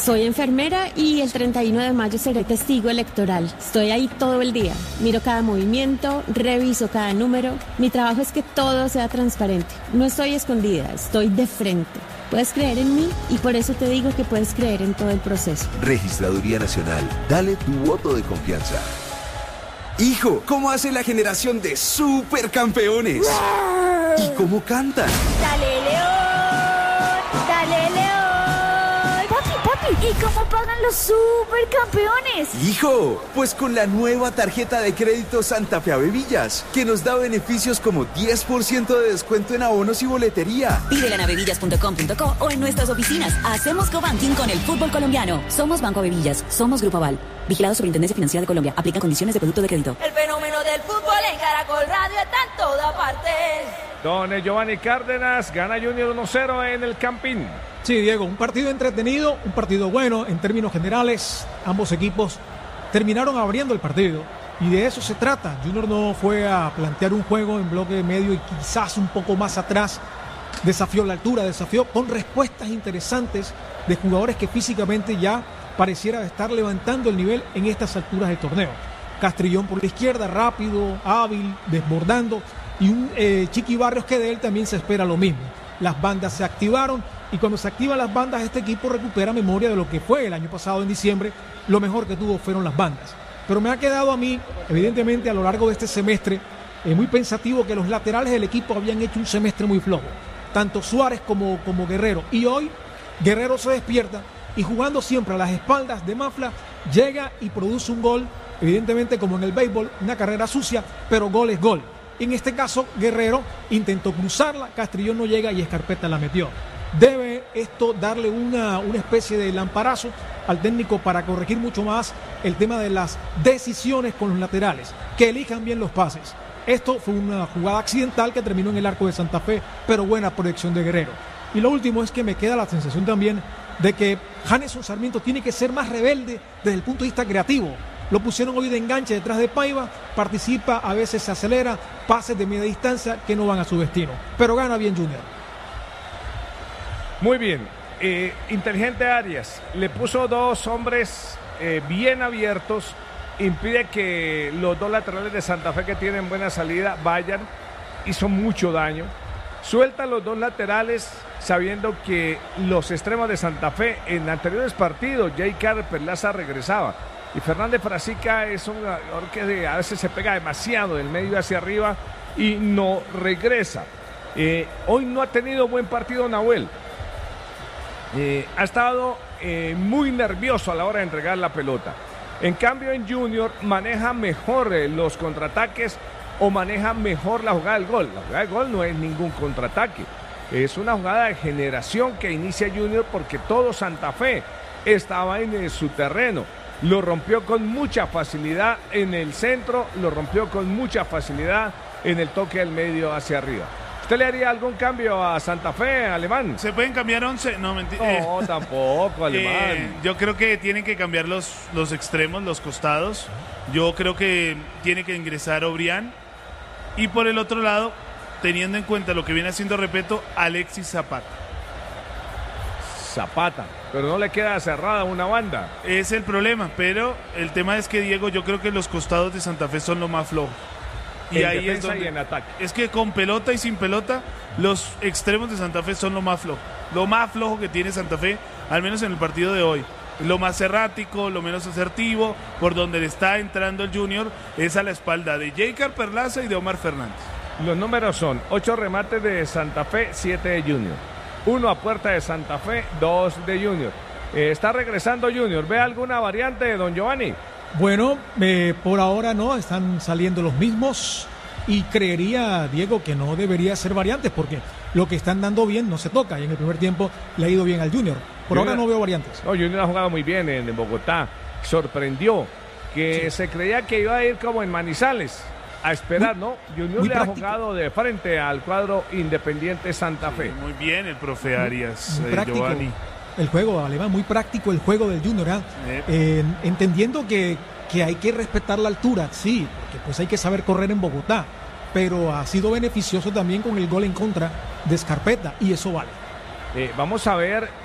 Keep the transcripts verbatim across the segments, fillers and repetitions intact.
Soy enfermera y el treinta y uno de mayo seré testigo electoral. Estoy ahí todo el día. Miro cada movimiento, reviso cada número. Mi trabajo es que todo sea transparente. No estoy escondida, estoy de frente. Puedes creer en mí y por eso te digo que puedes creer en todo el proceso. Registraduría Nacional. Dale tu voto de confianza. Hijo, ¿cómo hace la generación de supercampeones? ¡Wow! ¿Y cómo cantan? ¡Dale, León! ¡Dale, León! Papi, papi, ¿y cómo pagan los supercampeones? Hijo, pues con la nueva tarjeta de crédito Santa Fe Avevillas, que nos da beneficios como diez por ciento de descuento en abonos y boletería. Pídela en avevillas punto com punto co o en nuestras oficinas. Hacemos cobanking con el fútbol colombiano. Somos Banco Avevillas, somos Grupo Aval. Vigilado Superintendencia Financiera de Colombia. Aplica condiciones de producto de crédito. El fenómeno del fútbol en Caracol Radio está en toda parte. Don Giovanni Cárdenas, gana Junior uno cero en el Campín. Sí, Diego, un partido entretenido, un partido bueno en términos generales. Ambos equipos terminaron abriendo el partido y de eso se trata. Junior no fue a plantear un juego en bloque medio y quizás un poco más atrás. Desafió la altura, desafió con respuestas interesantes de jugadores que físicamente ya pareciera estar levantando el nivel en estas alturas del torneo. Castrillón por la izquierda, rápido, hábil, desbordando, y un eh, Chiqui Barrios que de él también se espera lo mismo. Las bandas se activaron y cuando se activan las bandas este equipo recupera memoria de lo que fue el año pasado en diciembre. Lo mejor que tuvo fueron las bandas. Pero me ha quedado a mí, evidentemente a lo largo de este semestre, eh, muy pensativo que los laterales del equipo habían hecho un semestre muy flojo. Tanto Suárez como, como Guerrero. Y hoy Guerrero se despierta y jugando siempre a las espaldas de Mafla, llega y produce un gol, evidentemente como en el béisbol, una carrera sucia, pero gol es gol. En este caso, Guerrero intentó cruzarla, Castrillón no llega y Escarpeta la metió. Debe esto darle una, una especie de lamparazo al técnico para corregir mucho más el tema de las decisiones con los laterales, que elijan bien los pases. Esto fue una jugada accidental que terminó en el arco de Santa Fe, pero buena proyección de Guerrero. Y lo último es que me queda la sensación también de que Janeson Sarmiento tiene que ser más rebelde desde el punto de vista creativo. Lo pusieron hoy de enganche detrás de Paiva, participa, a veces se acelera, pases de media distancia que no van a su destino. Pero gana bien Junior. Muy bien. Eh, inteligente Arias, le puso dos hombres eh, bien abiertos, impide que los dos laterales de Santa Fe que tienen buena salida vayan, hizo mucho daño. Suelta los dos laterales sabiendo que los extremos de Santa Fe en anteriores partidos, Jay Carter Perlaza regresaba. Y Fernández Frasica es un jugador que a veces se pega demasiado del medio hacia arriba y no regresa. Eh, hoy no ha tenido buen partido Nahuel. Eh, ha estado eh, muy nervioso a la hora de entregar la pelota. En cambio en Junior maneja mejor eh, los contraataques o maneja mejor la jugada del gol. La jugada del gol no es ningún contraataque. Es una jugada de generación que inicia Junior porque todo Santa Fe estaba en eh, su terreno. Lo rompió con mucha facilidad en el centro, lo rompió con mucha facilidad en el toque del medio hacia arriba. ¿Usted le haría algún cambio a Santa Fe, Alemán? ¿Se pueden cambiar once? No, mentira. No, eh, tampoco, Alemán. Eh, yo creo que tienen que cambiar los, los extremos, los costados. Yo creo que tiene que ingresar Obrián. Y por el otro lado, teniendo en cuenta lo que viene haciendo Repeto, Alexis Zapata. Zapata, pero no le queda cerrada una banda. Es el problema, pero el tema es que, Diego, yo creo que los costados de Santa Fe son lo más flojo. Y en ahí es donde, y en ataque. Es que con pelota y sin pelota, los extremos de Santa Fe son lo más flojo. Lo más flojo que tiene Santa Fe, al menos en el partido de hoy. Lo más errático, lo menos asertivo, por donde le está entrando el Junior, es a la espalda de Jaycar Perlaza y de Omar Fernández. Los números son ocho remates de Santa Fe, siete de Junior. Uno a puerta de Santa Fe, dos de Junior. Eh, está regresando Junior. ¿Ve alguna variante de don Giovanni? Bueno, eh, por ahora no, están saliendo los mismos y creería, Diego, que no debería ser variantes porque lo que están dando bien no se toca y en el primer tiempo le ha ido bien al Junior. Por Junior, ahora no veo variantes. No, Junior ha jugado muy bien en, en Bogotá, sorprendió que sí. Se creía que iba a ir como en Manizales a esperar, ¿no? Junior le práctico. Ha jugado de frente al cuadro Independiente Santa Fe. Sí, muy bien el profe Arias, muy, muy eh, práctico. Giovanni. El juego, Alemán, muy práctico el juego del Junior, ¿eh? Eh. Eh, entendiendo que, que hay que respetar la altura, sí, porque pues hay que saber correr en Bogotá, pero ha sido beneficioso también con el gol en contra de Escarpeta, y eso vale. Eh, vamos a ver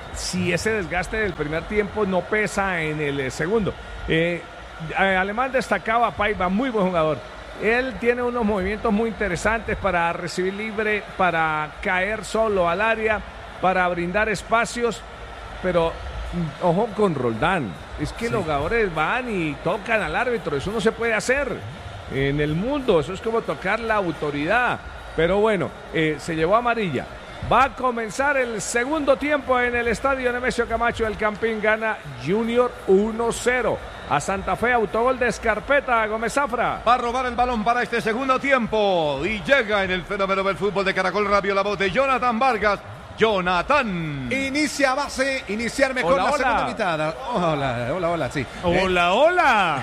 si ese desgaste del primer tiempo no pesa en el eh, segundo. Eh, Alemán destacaba a Paiva, muy buen jugador. Él tiene unos movimientos muy interesantes para recibir libre, para caer solo al área, para brindar espacios, pero ojo con Roldán. Es que sí. Los jugadores van y tocan al árbitro, eso no se puede hacer en el mundo, eso es como tocar la autoridad. Pero bueno, eh, se llevó amarilla. Va a comenzar el segundo tiempo en el estadio Nemesio Camacho. El Campín gana Junior uno cero a Santa Fe. Autogol de Scarpeta. Gómez Zafra va a robar el balón para este segundo tiempo y llega en el fenómeno del fútbol de Caracol Radio la voz de Jonathan Vargas. Jonathan. Inicia base, iniciar mejor hola, la hola. segunda mitad. Hola, hola, hola, sí. Hola, eh. hola.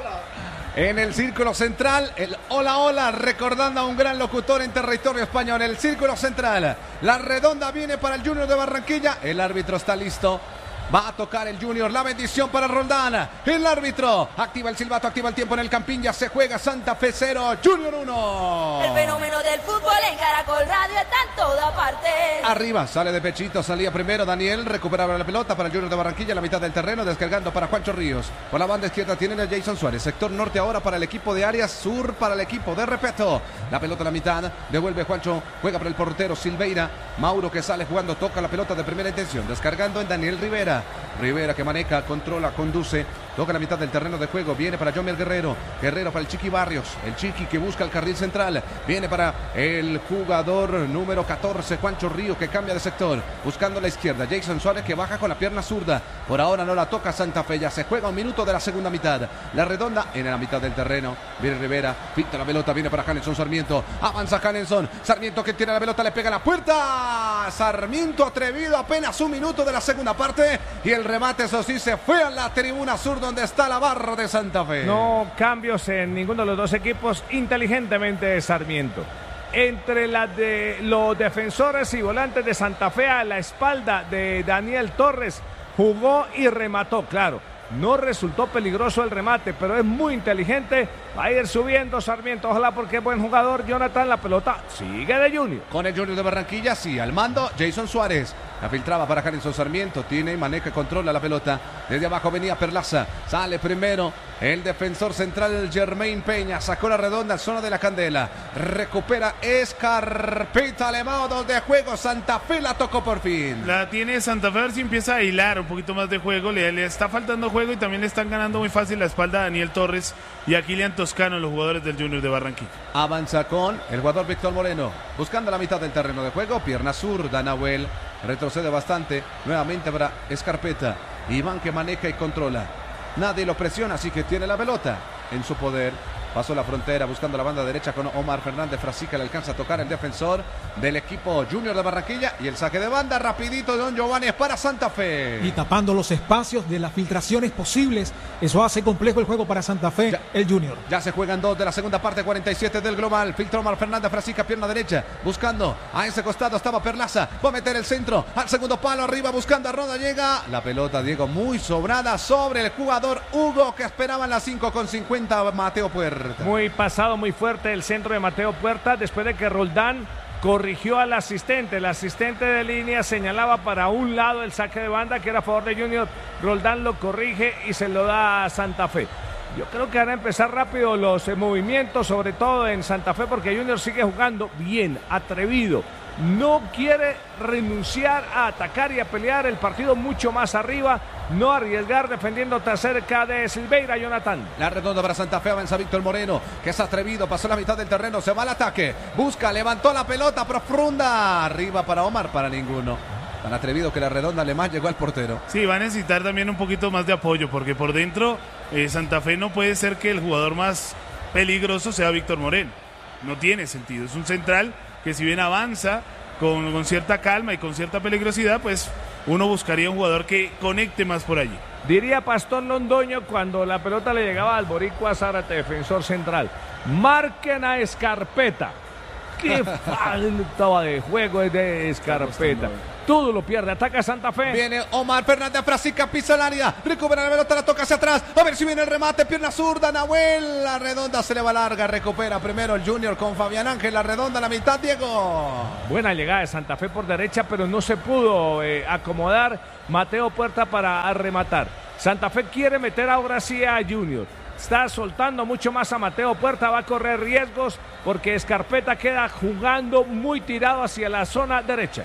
En el círculo central, el hola, hola, recordando a un gran locutor en territorio español. En el círculo central, la redonda viene para el Junior de Barranquilla. El árbitro está listo. Va a tocar el Junior, la bendición para Roldán. El árbitro activa el silbato, activa el tiempo en el Campín. Ya se juega Santa Fe cero, Junior uno. El fenómeno del fútbol en Caracol Radio está en toda parte. Arriba, sale de pechito, salía primero Daniel, recuperaba la pelota para el Junior de Barranquilla, la mitad del terreno, descargando para Juancho Ríos. Por la banda izquierda tienen a Jason Suárez, sector norte ahora para el equipo de Arias, sur para el equipo de Repeto. La pelota a la mitad, devuelve Juancho, juega para el portero Silveira. Mauro que sale jugando, toca la pelota de primera intención, descargando en Daniel Rivera. Rivera que maneja, controla, conduce, toca la mitad del terreno de juego, viene para Jomer Guerrero, Guerrero para el Chiqui Barrios, el Chiqui que busca el carril central, viene para el jugador número catorce, Juancho Río que cambia de sector, buscando la izquierda, Jason Suárez que baja con la pierna zurda, por ahora no la toca Santa Fe, ya se juega un minuto de la segunda mitad, la redonda en la mitad del terreno, viene Rivera, pinta la pelota, viene para Hanelson Sarmiento, avanza Hanelson, Sarmiento que tiene la pelota, le pega la puerta, Sarmiento atrevido, apenas un minuto de la segunda parte, y el remate, eso sí, se fue a la tribuna sur donde está la barra de Santa Fe. No cambios en ninguno de los dos equipos, inteligentemente Sarmiento. Entre las de los defensores y volantes de Santa Fe a la espalda de Daniel Torres, jugó y remató, claro. No resultó peligroso el remate, pero es muy inteligente. Va a ir subiendo Sarmiento, ojalá porque es buen jugador. Jonathan, la pelota sigue de Junior. Con el Junior de Barranquilla, sí, al mando Jason Suárez. La filtraba para Hanelson Sarmiento, tiene y maneja, controla la pelota. Desde abajo venía Perlaza, sale primero el defensor central Germain Peña, sacó la redonda, zona de la Candela. Recupera Scarpeta, le va dos de juego, Santa Fe la tocó por fin. La tiene Santa Fe, a ver si empieza a hilar un poquito más de juego, le, le está faltando juego y también le están ganando muy fácil la espalda a Daniel Torres y a Kilian Toscano, los jugadores del Junior de Barranquilla. Avanza con el jugador Víctor Moreno, buscando la mitad del terreno de juego, pierna zurda, Nahuel retrocede bastante, nuevamente para Scarpeta, Iván que maneja y controla, nadie lo presiona, así que tiene la pelota en su poder. Pasó la frontera buscando la banda derecha con Omar Fernández Frasica, le alcanza a tocar el defensor del equipo Junior de Barranquilla y el saque de banda rapidito de Don Giovanni es para Santa Fe. Y tapando los espacios de las filtraciones posibles, eso hace complejo el juego para Santa Fe, ya, el Junior. Ya se juegan dos de la segunda parte, cuarenta y siete del global, filtra Omar Fernández Frasica, pierna derecha, buscando a ese costado estaba Perlaza, va a meter el centro al segundo palo, arriba buscando a Roda, llega la pelota, Diego, muy sobrada sobre el jugador Hugo que esperaba en las cinco con cincuenta Mateo Puerta. Muy pasado, muy fuerte el centro de Mateo Puerta después de que Roldán corrigió al asistente. El asistente de línea señalaba para un lado el saque de banda que era a favor de Junior. Roldán lo corrige y se lo da a Santa Fe. Yo creo que van a empezar rápido los eh, movimientos, sobre todo en Santa Fe, porque Junior sigue jugando bien, atrevido. No quiere renunciar a atacar y a pelear el partido mucho más arriba, no arriesgar defendiendo cerca de Silveira, Jonathan. La redonda para Santa Fe, avanza Víctor Moreno, que es atrevido, pasó la mitad del terreno, se va al ataque, busca, levantó la pelota profunda, arriba para Omar, para ninguno. Tan atrevido que la redonda le más llegó al portero. Sí, va a necesitar también un poquito más de apoyo, porque por dentro eh, Santa Fe no puede ser que el jugador más peligroso sea Víctor Moreno. No tiene sentido, es un central que si bien avanza con, con cierta calma y con cierta peligrosidad, pues uno buscaría un jugador que conecte más por allí. Diría Pastor Londoño cuando la pelota le llegaba al Boricua Zárate, defensor central. Marquen a Scarpeta. Qué falta de juego es de Escarpeta. todo lo pierde. Ataca Santa Fe. Viene Omar Fernández Frasica, pisa el área, recupera la pelota, la toca hacia atrás, a ver si viene el remate, pierna zurda, Nahuel, la redonda se le va larga, recupera primero el Junior con Fabián Ángel, la redonda a la mitad, Diego. Buena llegada de Santa Fe por derecha, pero no se pudo eh, acomodar Mateo Puerta para rematar. Santa Fe quiere meter ahora sí a Junior. Está soltando mucho más a Mateo Puerta, va a correr riesgos porque Escarpeta queda jugando muy tirado hacia la zona derecha.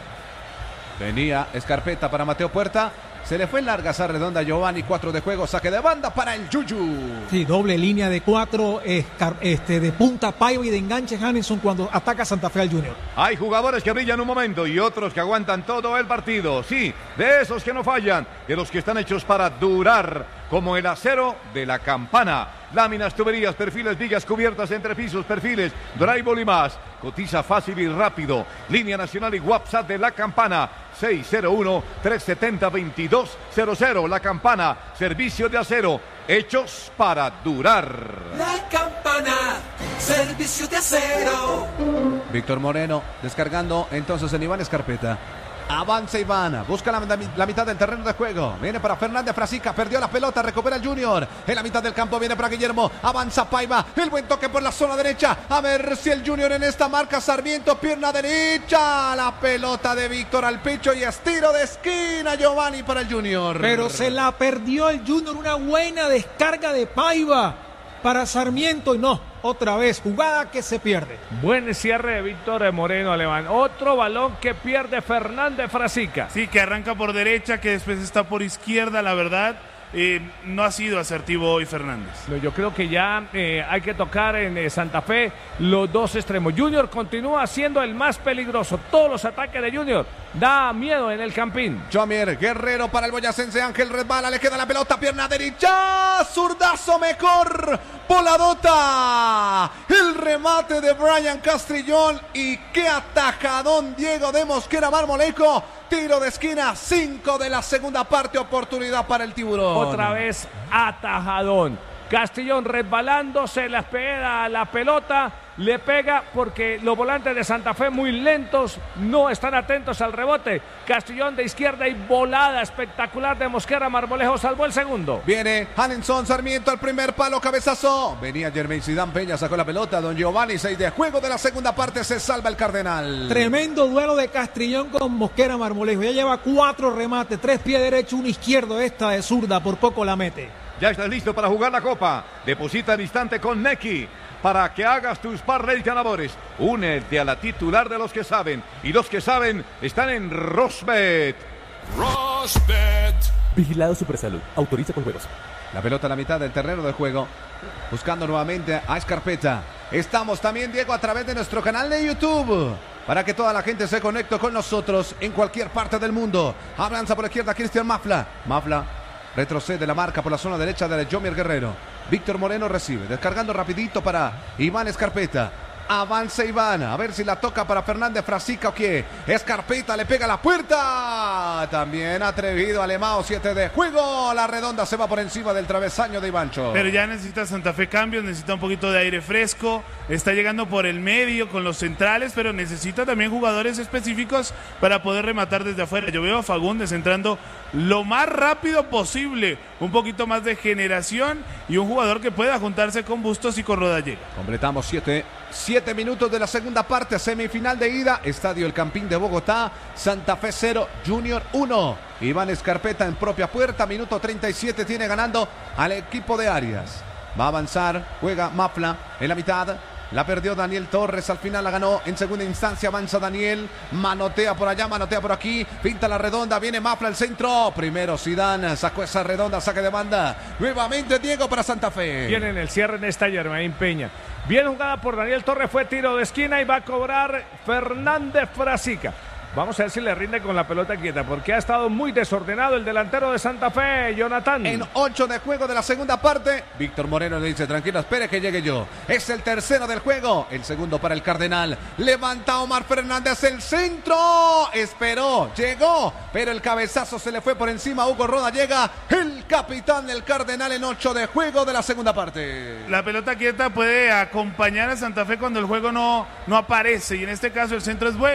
Venía Escarpeta para Mateo Puerta. Se le fue en larga esa redonda a Giovanni, cuatro de juego, saque de banda para el Yuyu. Sí, doble línea de cuatro, escar, este, de punta Paiva y de enganche Hanson cuando ataca Santa Fe al Junior. Hay jugadores que brillan un momento y otros que aguantan todo el partido. Sí, de esos que no fallan, de los que están hechos para durar, como el acero de la Campana. Láminas, tuberías, perfiles, vigas, cubiertas, entrepisos, perfiles, drywall y más. Cotiza fácil y rápido. Línea nacional y WhatsApp de la Campana. seis cero uno, tres siete cero, dos dos cero cero. La Campana, servicio de acero, hechos para durar. La Campana, servicio de acero. Víctor Moreno descargando entonces en Iván Escarpeta. Avanza Iván, busca la, la mitad del terreno de juego. Viene para Fernández Frasica, perdió la pelota, recupera el Junior. En la mitad del campo viene para Guillermo, avanza Paiva, el buen toque por la zona derecha. A ver si el Junior en esta marca, Sarmiento, pierna derecha. La pelota de Víctor al pecho y estiro de esquina, Giovanni para el Junior. Pero se la perdió el Junior, una buena descarga de Paiva para Sarmiento y no. Otra vez, jugada que se pierde. Buen cierre de Víctor Moreno, Alemán. Otro balón que pierde Fernández Frasica. Sí, que arranca por derecha, que después está por izquierda, la verdad. Eh, no ha sido asertivo hoy Fernández. No, yo creo que ya eh, hay que tocar en eh, Santa Fe los dos extremos. Junior continúa siendo el más peligroso. Todos los ataques de Junior da miedo en el Campín. Joamier Guerrero para el boyacense, Ángel resbala, le queda la pelota, pierna derecha, zurdazo mejor, voladota, el remate de Brian Castrillón y qué atajadón Diego de Mosquera Marmolejo. Tiro de esquina, cinco de la segunda parte, oportunidad para el Tiburón. Otra vez atajadón. Castrillón resbalando, se le pega la pelota, le pega porque los volantes de Santa Fe muy lentos, no están atentos al rebote. Castrillón de izquierda y volada espectacular de Mosquera Marmolejo, salvó el segundo. Viene Hanenson Sarmiento al primer palo, cabezazo. Venía Jermaine Zidane Peña, sacó la pelota, don Giovanni, seis de juego de la segunda parte, se salva el Cardenal. Tremendo duelo de Castrillón con Mosquera Marmolejo, ya lleva cuatro remates, tres pies derecho, un izquierdo, esta de zurda, por poco la mete. Ya estás listo para jugar la Copa. Deposita al instante con Nequi para que hagas tus parlays ganadores. Únete a la titular de los que saben. Y los que saben están en Rosbet. Rosbet. Vigilado Supersalud. Autoriza con juegos. La pelota a la mitad del terreno de juego. Buscando nuevamente a Escarpeta. Estamos también, Diego, a través de nuestro canal de YouTube. Para que toda la gente se conecte con nosotros en cualquier parte del mundo. Avanza por la izquierda Cristian Mafla. Mafla. Retrocede la marca por la zona derecha de Joamier Guerrero. Víctor Moreno recibe, descargando rapidito para Iván Escarpeta. Avanza Iván, a ver si la toca para Fernández Frasica o qué. Escarpeta le pega a la puerta. También atrevido Alemão, siete de juego. La redonda se va por encima del travesaño de Ivancho. Pero ya necesita Santa Fe cambios, necesita un poquito de aire fresco. Está llegando por el medio con los centrales, pero necesita también jugadores específicos para poder rematar desde afuera. Yo veo a Fagundes entrando lo más rápido posible. Un poquito más de generación y un jugador que pueda juntarse con Bustos y con Rodallega. Completamos siete. Siete minutos de la segunda parte, semifinal de ida, Estadio El Campín de Bogotá, Santa Fe cero, Junior uno. Iván Escarpeta en propia puerta, minuto treinta y siete, tiene ganando al equipo de Arias. Va a avanzar, juega Mafla en la mitad. La perdió Daniel Torres, al final la ganó en segunda instancia, avanza Daniel, manotea por allá, manotea por aquí, pinta la redonda, viene Mafla al centro, primero Zidane, sacó esa redonda, saque de banda, nuevamente Diego para Santa Fe. Viene en el cierre en esta Jermaine Peña, bien jugada por Daniel Torres, fue tiro de esquina y va a cobrar Fernández Frasica. Vamos a ver si le rinde con la pelota quieta, porque ha estado muy desordenado el delantero de Santa Fe, Jonathan. En ocho de juego de la segunda parte, Víctor Moreno le dice, tranquilo, espere que llegue yo. Es el tercero del juego, el segundo para el Cardenal. Levanta Omar Fernández, el centro. Esperó, llegó, pero el cabezazo se le fue por encima. Hugo Roda, llega el capitán del Cardenal en ocho de juego de la segunda parte. La pelota quieta puede acompañar a Santa Fe cuando el juego no, no aparece, y en este caso el centro es bueno.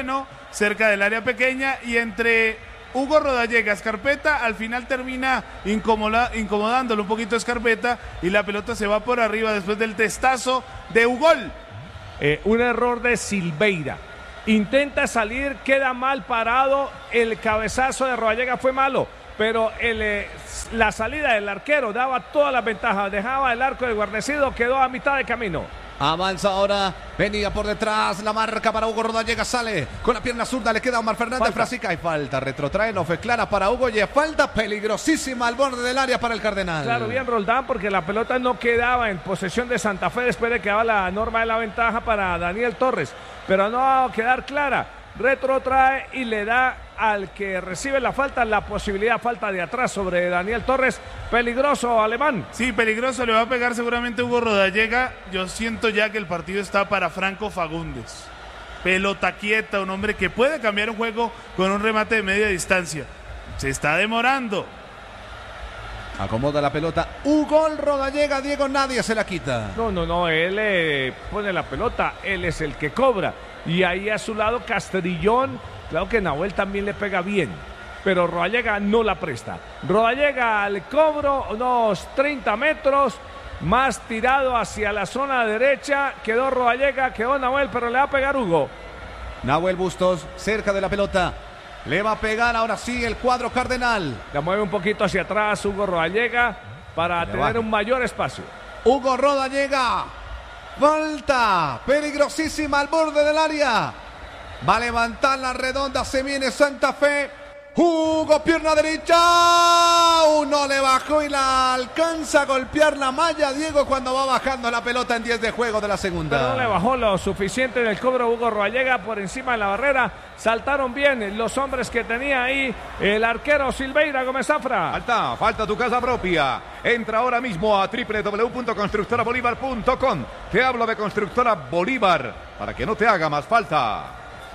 cerca del área pequeña y entre Hugo Rodallega, Escarpeta, al final termina incomoda, incomodándolo un poquito a Escarpeta y la pelota se va por arriba después del testazo de Ugol. Eh, un error de Silveira. Intenta salir, queda mal parado, el cabezazo de Rodallega fue malo, pero el, eh, la salida del arquero daba todas las ventajas, dejaba el arco desguarnecido, quedó a mitad de camino. Avanza ahora, venía por detrás, la marca para Hugo Rodallega, sale con la pierna zurda, le queda a Omar Fernández Frasica y falta, retrotrae, no fue clara para Hugo y falta peligrosísima al borde del área para el Cardenal. Claro, bien Roldán, porque la pelota no quedaba en posesión de Santa Fe después de que daba la norma de la ventaja para Daniel Torres, pero no va a quedar clara, retrotrae y le da al que recibe la falta la posibilidad, falta de atrás sobre Daniel Torres, peligroso Alemán. Sí, peligroso, le va a pegar seguramente Hugo Rodallega. Yo siento ya que el partido está para Franco Fagundes. Pelota quieta, un hombre que puede cambiar un juego con un remate de media distancia. Se está demorando. Acomoda la pelota, Hugo Rodallega, Diego, nadie se la quita. No, no, no, él eh, pone la pelota, él es el que cobra. Y ahí a su lado Castrillón, claro que Nahuel también le pega bien, pero Rodallega no la presta. Rodallega al cobro, unos treinta metros, más tirado hacia la zona derecha, quedó Rodallega, quedó Nahuel, pero le va a pegar Hugo. Nahuel Bustos, cerca de la pelota, le va a pegar ahora sí el cuadro Cardenal. La mueve un poquito hacia atrás Hugo Rodallega para le tener va. un mayor espacio. Hugo Rodallega, falta, peligrosísima al borde del área. Va a levantar la redonda, se viene Santa Fe. Hugo, pierna derecha. Uno le bajó y la alcanza a golpear la malla. Diego cuando va bajando la pelota en diez de juego de la segunda. Pero no le bajó lo suficiente en el cobro Hugo Rodallega por encima de la barrera. Saltaron bien los hombres que tenía ahí el arquero Silveira Gómez Zafra. Falta, falta tu casa propia. Entra ahora mismo a doble u doble u doble u punto constructora bolívar punto com. Te hablo de Constructora Bolívar para que no te haga más falta.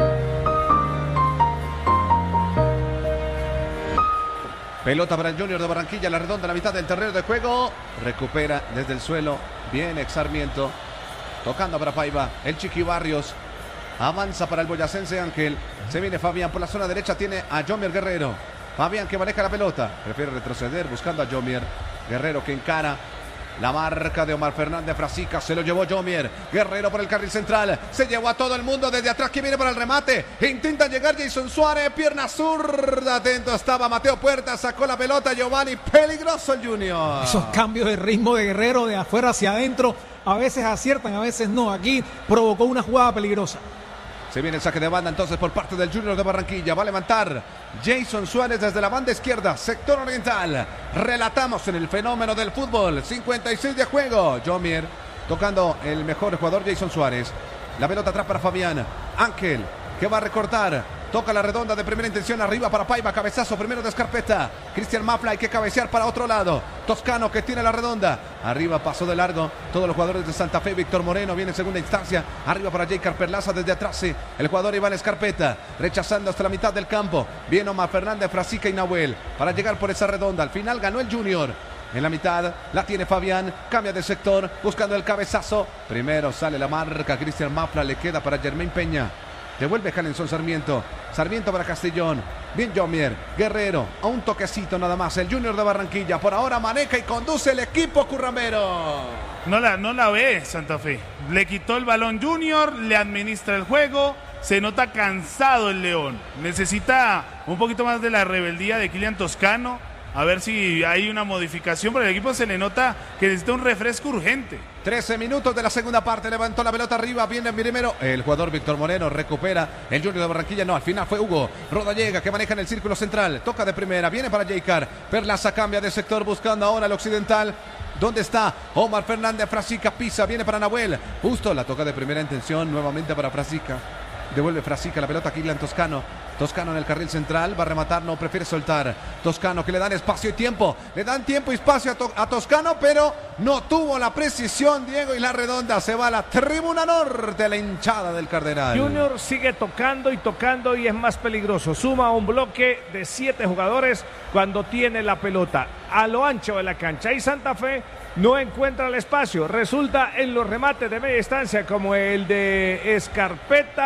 Pelota para el Junior de Barranquilla, la redonda en la mitad del terreno de juego. Recupera desde el suelo. Bien, ex Sarmiento. Tocando para Paiva. El Chiqui Barrios. Avanza para el boyacense Ángel. Se viene Fabián por la zona derecha. Tiene a Jomier Guerrero. Fabián que maneja la pelota. Prefiere retroceder buscando a Jomier. Guerrero que encara. La marca de Omar Fernández Frasica, se lo llevó Jomier. Guerrero por el carril central, se llevó a todo el mundo desde atrás que viene para el remate. Intenta llegar Jason Suárez, pierna zurda, atento estaba Mateo Puerta, sacó la pelota Giovanni, peligroso el Junior. Esos cambios de ritmo de Guerrero de afuera hacia adentro, a veces aciertan, a veces no. Aquí provocó una jugada peligrosa. Se viene el saque de banda entonces por parte del Junior de Barranquilla. Va a levantar Jason Suárez desde la banda izquierda, sector oriental. Relatamos en el fenómeno del fútbol. cincuenta y seis de juego. Jomier tocando el mejor jugador Jason Suárez. La pelota atrás para Fabián. Ángel que va a recortar. Toca la redonda de primera intención arriba para Paiva. Cabezazo primero de Escarpeta. Cristian Mafla hay que cabecear para otro lado. Toscano que tiene la redonda. Arriba pasó de largo. Todos los jugadores de Santa Fe. Víctor Moreno viene en segunda instancia. Arriba para Jay Perlaza desde atrás. Sí. El jugador Iván Escarpeta. Rechazando hasta la mitad del campo. Viene Omar Fernández, Frasica y Nahuel. Para llegar por esa redonda. Al final ganó el Junior. En la mitad la tiene Fabián. Cambia de sector. Buscando el cabezazo. Primero sale la marca. Cristian Mafla le queda para Germain Peña. Devuelve Jalenson Sarmiento. Sarmiento para Castellón. Bien Jomier. Guerrero. A un toquecito nada más. El Junior de Barranquilla. Por ahora maneja y conduce el equipo currambero. No la, no la ve Santa Fe. Le quitó el balón Junior. Le administra el juego. Se nota cansado el León. Necesita un poquito más de la rebeldía de Kylian Toscano. A ver si hay una modificación, pero el equipo se le nota que necesita un refresco urgente. trece minutos de la segunda parte, levantó la pelota arriba, viene primero el jugador Víctor Moreno, recupera el Junior de Barranquilla, no, al final fue Hugo Rodallega que maneja en el círculo central, toca de primera, viene para Jaycar, Perlaza cambia de sector buscando ahora el occidental. ¿Dónde está Omar Fernández? Frasica pisa, viene para Nahuel, justo la toca de primera intención, nuevamente para Frasica. Devuelve Frasica la pelota a Kylian Toscano. Toscano en el carril central, va a rematar, no prefiere soltar. Toscano que le dan espacio y tiempo. Le dan tiempo y espacio a, to a Toscano, pero no tuvo la precisión Diego y la redonda se va a la tribuna norte, la hinchada del Cardenal. Junior sigue tocando y tocando y es más peligroso. Suma un bloque de siete jugadores cuando tiene la pelota a lo ancho de la cancha. Y Santa Fe no encuentra el espacio. Resulta en los remates de media distancia como el de Escarpeta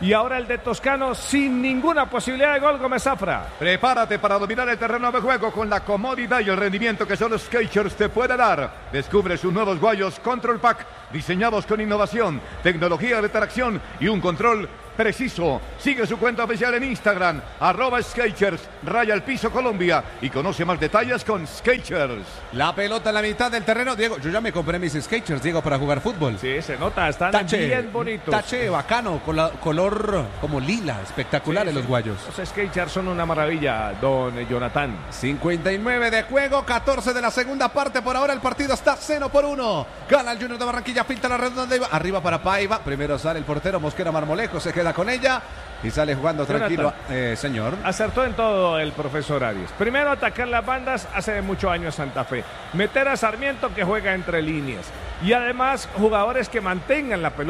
Y ahora el de Toscano sin ninguna posibilidad de gol, Gómez Zafra. Prepárate para dominar el terreno de juego con la comodidad y el rendimiento que solo Skechers te puede dar. Descubre sus nuevos guayos Control Pack, diseñados con innovación, tecnología de tracción y un control preciso. Sigue su cuenta oficial en Instagram, arroba Skechers, raya el piso Colombia, y conoce más detalles con Skechers. La pelota en la mitad del terreno. Diego, yo ya me compré mis Skechers, Diego, para jugar fútbol. Sí, se nota, están Tache, bien bonitos. Tache bacano, con la, color como lila, espectacular Sí, en sí. los guayos. Los Skechers son una maravilla, don Jonathan. cincuenta y nueve de juego, catorce de la segunda parte. Por ahora el partido está cero por uno. Gana el Junior de Barranquilla, finta la redonda, arriba para Paiva. Primero sale el portero Mosquera Marmolejo, se queda con ella y sale jugando tranquilo, eh, señor. Acertó en todo el profesor Arias. Primero, atacar las bandas hace de muchos años Santa Fe. Meter a Sarmiento, que juega entre líneas. Y además, jugadores que mantengan la pelota.